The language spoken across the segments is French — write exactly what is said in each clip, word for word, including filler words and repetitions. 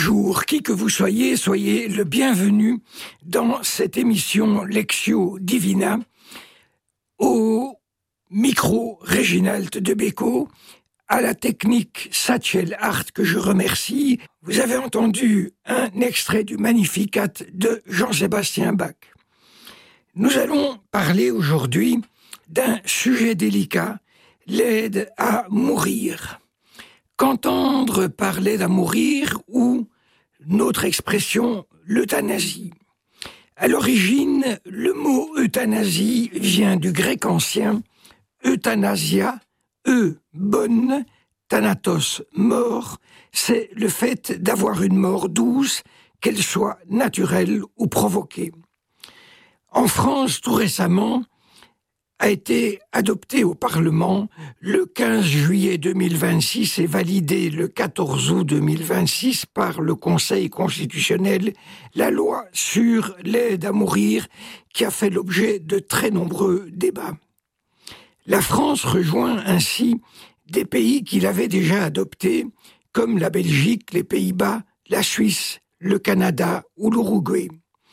Bonjour, qui que vous soyez, soyez le bienvenu dans cette émission Lectio Divina. Au micro, Réginald de Becco, à la technique Satchel Art, que je remercie. Vous avez entendu un extrait du Magnificat de Jean-Sébastien Bach. Nous allons parler aujourd'hui d'un sujet délicat, l'aide à mourir. Qu'entendre par l'aide à mourir ou notre expression l'euthanasie? À l'origine, le mot euthanasie vient du grec ancien euthanasia, eu, bonne, thanatos, mort. C'est le fait d'avoir une mort douce, qu'elle soit naturelle ou provoquée. En France, tout récemment, a été adopté au Parlement le quinze juillet deux mille vingt-six et validé le quatorze août deux mille vingt-six par le Conseil constitutionnel la loi sur l'aide à mourir qui a fait l'objet de très nombreux débats. La France rejoint ainsi des pays qui l'avaient déjà adopté, comme la Belgique, les Pays-Bas, la Suisse, le Canada ou l'Uruguay.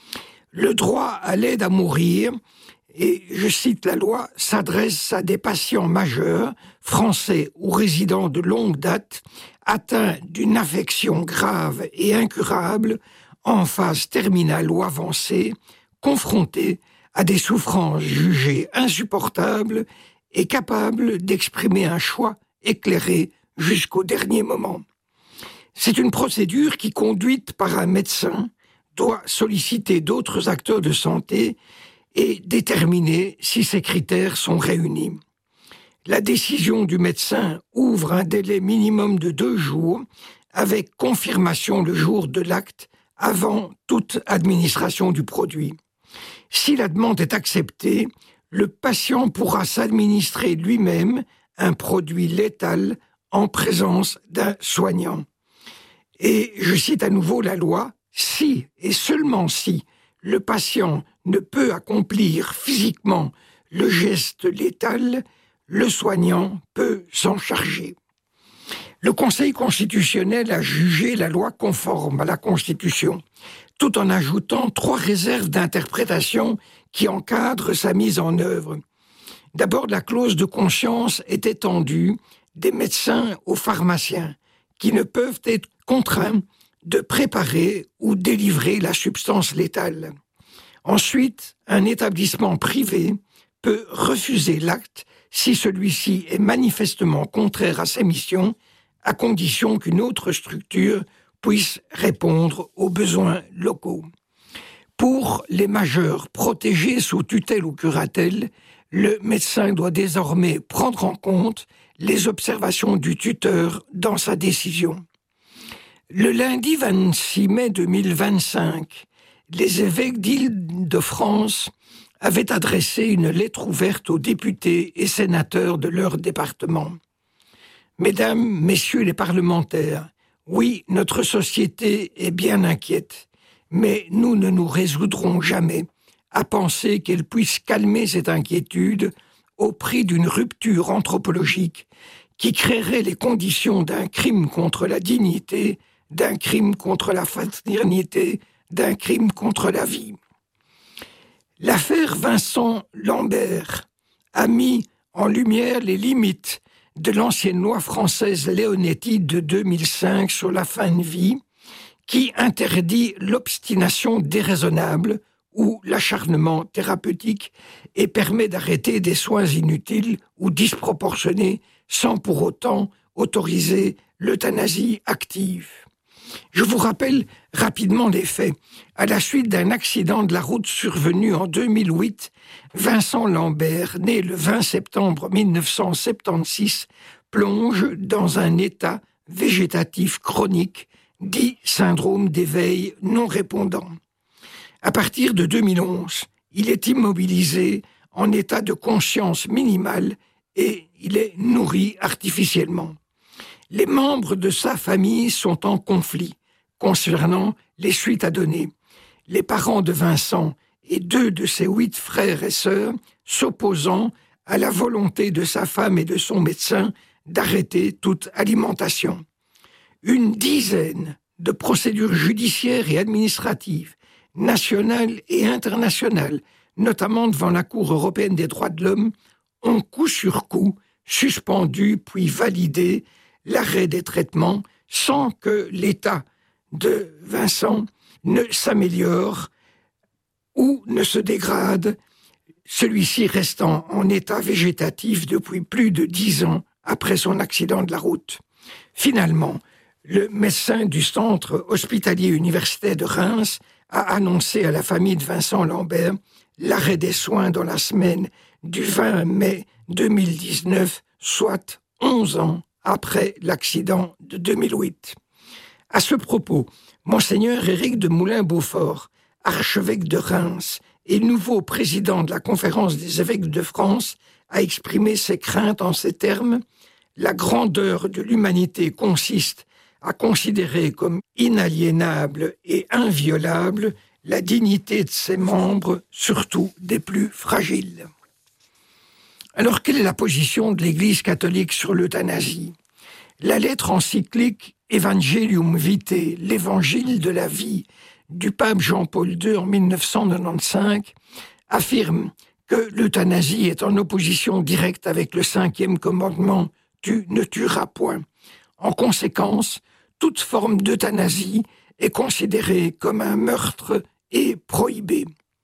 Le droit à l'aide à mourir, et je cite la loi, s'adresse à des patients majeurs, français ou résidents de longue date, atteints d'une affection grave et incurable, en phase terminale ou avancée, confrontés à des souffrances jugées insupportables et capables d'exprimer un choix éclairé jusqu'au dernier moment. C'est une procédure qui, conduite par un médecin, doit solliciter d'autres acteurs de santé et déterminer si ces critères sont réunis. La décision du médecin ouvre un délai minimum de deux jours avec confirmation le jour de l'acte avant toute administration du produit. Si la demande est acceptée, le patient pourra s'administrer lui-même un produit létal en présence d'un soignant. Et je cite à nouveau la loi, si et seulement si le patient ne peut accomplir physiquement le geste létal, le soignant peut s'en charger. Le Conseil constitutionnel a jugé la loi conforme à la Constitution, tout en ajoutant trois réserves d'interprétation qui encadrent sa mise en œuvre. D'abord, la clause de conscience est étendue des médecins aux pharmaciens, qui ne peuvent être contraints de préparer ou délivrer la substance létale. Ensuite, un établissement privé peut refuser l'acte si celui-ci est manifestement contraire à ses missions, à condition qu'une autre structure puisse répondre aux besoins locaux. Pour les majeurs protégés sous tutelle ou curatelle, le médecin doit désormais prendre en compte les observations du tuteur dans sa décision. Le lundi vingt-six mai deux mille vingt-cinq, les évêques d'Île-de-France avaient adressé une lettre ouverte aux députés et sénateurs de leur département. Mesdames, messieurs les parlementaires, oui, notre société est bien inquiète, mais nous ne nous résoudrons jamais à penser qu'elle puisse calmer cette inquiétude au prix d'une rupture anthropologique qui créerait les conditions d'un crime contre la dignité, d'un crime contre la fraternité, d'un crime contre la vie. L'affaire Vincent Lambert a mis en lumière les limites de l'ancienne loi française Leonetti de deux mille cinq sur la fin de vie, qui interdit l'obstination déraisonnable ou l'acharnement thérapeutique et permet d'arrêter des soins inutiles ou disproportionnés sans pour autant autoriser l'euthanasie active. Je vous rappelle rapidement les faits. À la suite d'un accident de la route survenu en deux mille huit, Vincent Lambert, né le vingt septembre mille neuf cent soixante-seize, plonge dans un état végétatif chronique, dit syndrome d'éveil non répondant. À partir de deux mille onze, il est immobilisé en état de conscience minimale et il est nourri artificiellement. Les membres de sa famille sont en conflit concernant les suites à donner. Les parents de Vincent et deux de ses huit frères et sœurs s'opposant à la volonté de sa femme et de son médecin d'arrêter toute alimentation. Une dizaine de procédures judiciaires et administratives, nationales et internationales, notamment devant la Cour européenne des droits de l'homme, ont coup sur coup suspendu puis validé l'arrêt des traitements sans que l'état de Vincent ne s'améliore ou ne se dégrade, celui-ci restant en état végétatif depuis plus de dix ans après son accident de la route. Finalement, le médecin du centre hospitalier universitaire de Reims a annoncé à la famille de Vincent Lambert l'arrêt des soins dans la semaine du vingt mai deux mille dix-neuf, soit onze ans après l'accident de deux mille huit. À ce propos, Monseigneur Éric de Moulin-Beaufort, archevêque de Reims et nouveau président de la Conférence des évêques de France, a exprimé ses craintes en ces termes: « La grandeur de l'humanité consiste à considérer comme inaliénable et inviolable la dignité de ses membres, surtout des plus fragiles. » Alors, quelle est la position de l'Église catholique sur l'euthanasie? La lettre encyclique Evangelium Vitae, l'évangile de la vie, du pape Jean-Paul deux en mille neuf cent quatre-vingt-quinze, affirme que l'euthanasie est en opposition directe avec le cinquième commandement « Tu ne tueras point ». En conséquence, toute forme d'euthanasie est considérée comme un meurtre et prohibée.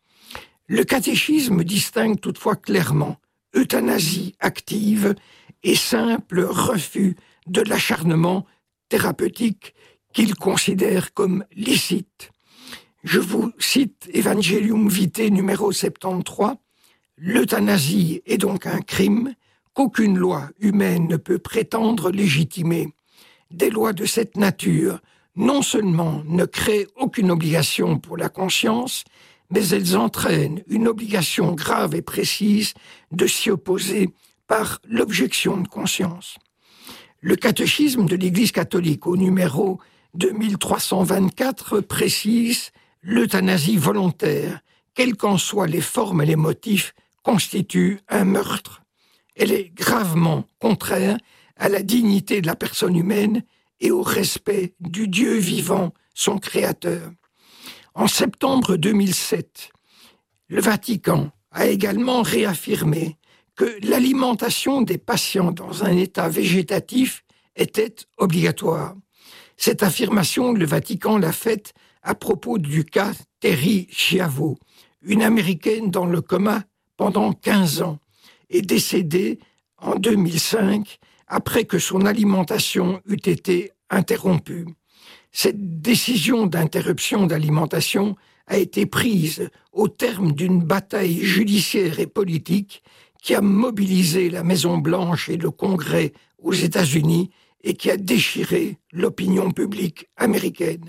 Le catéchisme distingue toutefois clairement euthanasie active et simple refus de l'acharnement thérapeutique qu'il considère comme licite. Je vous cite Evangelium Vitae numéro soixante-treize. L'euthanasie est donc un crime qu'aucune loi humaine ne peut prétendre légitimer. Des lois de cette nature non seulement ne créent aucune obligation pour la conscience, mais elles entraînent une obligation grave et précise de s'y opposer par l'objection de conscience. Le catéchisme de l'Église catholique au numéro deux mille trois cent vingt-quatre précise « L'euthanasie volontaire, quelles qu'en soient les formes et les motifs, constitue un meurtre. Elle est gravement contraire à la dignité de la personne humaine et au respect du Dieu vivant, son Créateur. » En septembre deux mille sept, le Vatican a également réaffirmé que l'alimentation des patients dans un état végétatif était obligatoire. Cette affirmation, le Vatican l'a faite à propos du cas Terri Schiavo, une Américaine dans le coma pendant quinze ans et décédée en deux mille cinq après que son alimentation eût été interrompue. Cette décision d'interruption d'alimentation a été prise au terme d'une bataille judiciaire et politique qui a mobilisé la Maison-Blanche et le Congrès aux États-Unis et qui a déchiré l'opinion publique américaine.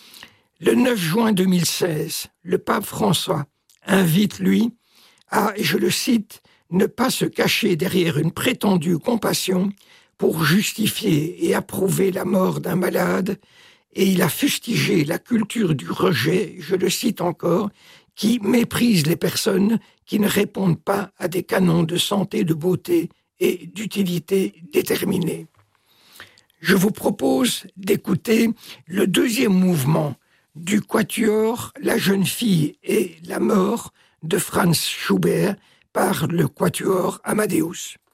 Le neuf juin deux mille seize, le pape François invite, lui, à, et je le cite, « ne pas se cacher derrière une prétendue compassion pour justifier et approuver la mort d'un malade », et il a fustigé la culture du rejet, je le cite encore, qui méprise les personnes qui ne répondent pas à des canons de santé, de beauté et d'utilité déterminés. Je vous propose d'écouter le deuxième mouvement du quatuor « La jeune fille et la mort » de Franz Schubert par le quatuor Amadeus.